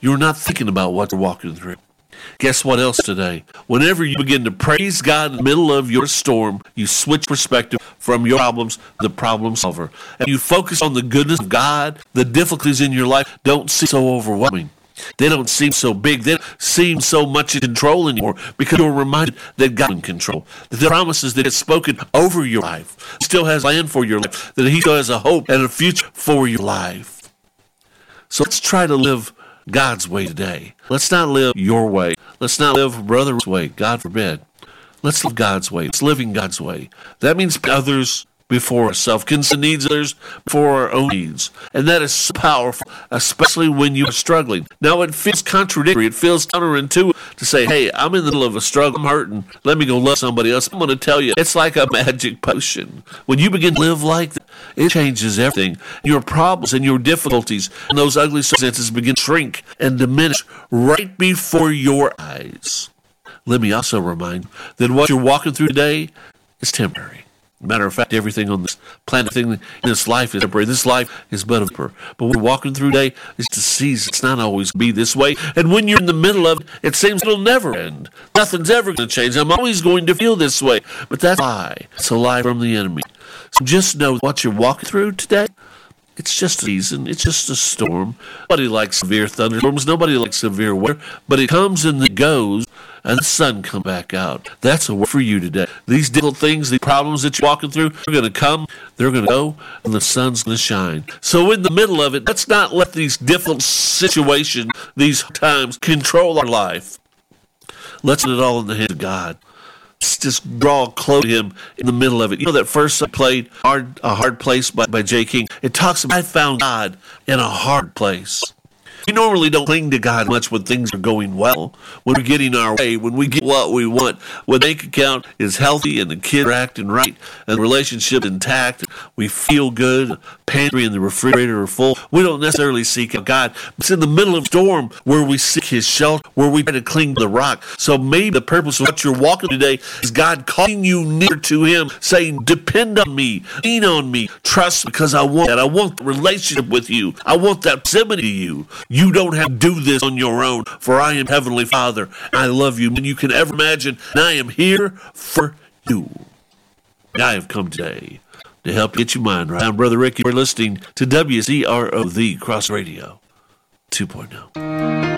you're not thinking about what you're walking through. Guess what else today? Whenever you begin to praise God in the middle of your storm, you switch perspective from your problems to the problem solver. And you focus on the goodness of God. The difficulties in your life don't seem so overwhelming. They don't seem so big. They don't seem so much in control anymore because you're reminded that God is in control. That the promises that it's spoken over your life still has a plan for your life. That He still has a hope and a future for your life. So let's try to live God's way today. Let's not live your way. Let's not live brother's way. God forbid. Let's live God's way. It's living God's way. That means others before ourselves. Consider needs others before our own needs. And that is so powerful, especially when you are struggling. Now, it feels contradictory. It feels counterintuitive to say, hey, I'm in the middle of a struggle. I'm hurting. Let me go love somebody else. I'm going to tell you, it's like a magic potion. When you begin to live like that, it changes everything. Your problems and your difficulties and those ugly circumstances begin to shrink and diminish right before your eyes. Let me also remind you that what you're walking through today is temporary. Matter of fact, everything on this planet, in this life is temporary. This life is but a vapor. But what we're walking through today is to seize. It's not always be this way. And when you're in the middle of it, it seems it'll never end. Nothing's ever going to change. I'm always going to feel this way. But that's a lie. It's a lie from the enemy. So just know what you're walking through today. It's just a season. It's just a storm. Nobody likes severe thunderstorms. Nobody likes severe weather. But it comes and it goes, and the sun come back out. That's a word for you today. These difficult things, the problems that you're walking through, they're going to come, they're going to go, and the sun's going to shine. So in the middle of it, let's not let these difficult situations, these times, control our life. Let's put it all in the hands of God. Let's just draw close to Him in the middle of it. You know that first song played, A Hard Place by J. King? It talks about, I found God in a hard place. We normally don't cling to God much when things are going well, when we're getting our way, when we get what we want, when the bank account is healthy and the kids are acting right and the relationship intact, we feel good, the pantry and the refrigerator are full. We don't necessarily seek out God. It's in the middle of a storm where we seek His shelter, where we try to cling to the rock. So maybe the purpose of what you're walking today is God calling you near to Him, saying, depend on me, lean on me, trust me, because I want that. I want the relationship with you. I want that proximity to you. You don't have to do this on your own, for I am Heavenly Father. I love you more than you can ever imagine, and I am here for you. I have come today to help get your mind right. I'm Brother Ricky. We're listening to WCRO, the Cross Radio 2.0.